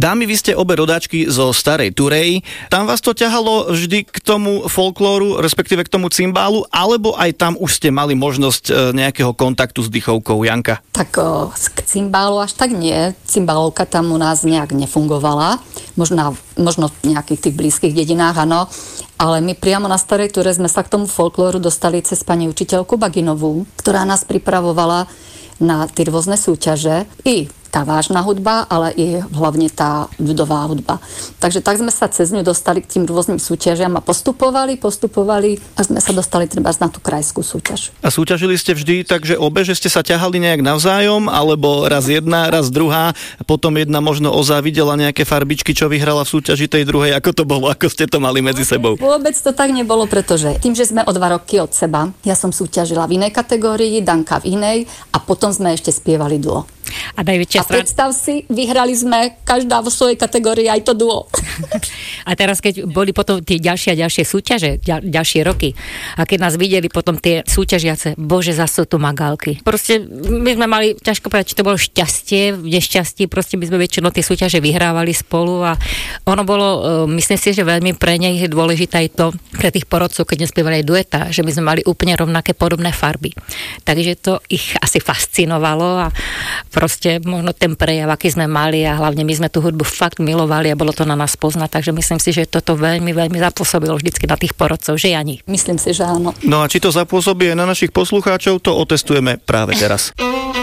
Dámy, vy ste obe rodáčky zo Starej Turej. Tam vás to ťahalo vždy k tomu folklóru, respektíve k tomu cymbálu, alebo aj tam už ste mali možnosť nejakého kontaktu s dychovkou, Janka? Tak k cymbálu až tak nie. Cymbálovka tam u nás nejak nefungovala. Možno v nejakých tých blízkych dedinách, áno. Ale my priamo na Starej Ture sme sa k tomu folklóru dostali cez pani učiteľku Baginovú, ktorá nás pripravovala na tie rôzne súťaže. I tá vážna hudba, ale i hlavne tá ľudová hudba. Takže tak sme sa cez ňu dostali k tým rôznym súťažiam a postupovali a sme sa dostali treba na tú krajskú súťaž. A súťažili ste vždy tak, že obe, že ste sa ťahali nejak navzájom, alebo raz jedna, raz druhá, a potom jedna možno ozávidela nejaké farbičky, čo vyhrala v súťaži tej druhej, ako to bolo, ako ste to mali medzi sebou? Vôbec to tak nebolo, pretože tým, že sme o 2 roky od seba, ja som súťažila v inej kategórii, Danka v inej a potom sme ešte spievali duo. A predstav si, vyhrali sme každá vo svojej kategórii aj to duo. A teraz, keď boli potom tie ďalšie a ďalšie súťaže, ďalšie roky, a keď nás videli potom tie súťažiace, bože, zase tu magálky. Proste my sme mali, ťažko povedať, či to bolo šťastie, v nešťastí, proste my sme väčšinou tie súťaže vyhrávali spolu a ono bolo, myslím si, že veľmi pre nej je dôležité aj to, pre tých porodcov, keď nespievali aj dueta, že my sme mali úplne rovnaké podobné farby. Takže to ich asi fascinovalo a proste možno ten prejav, aký sme mali a hlavne my sme tú hudbu fakt milovali a bolo to na nás poznať, takže myslím si, že toto veľmi, veľmi zapôsobilo vždycky na tých porodcov, že Jani? Myslím si, že áno. No a či to zapôsobí aj na našich poslucháčov, to otestujeme práve teraz.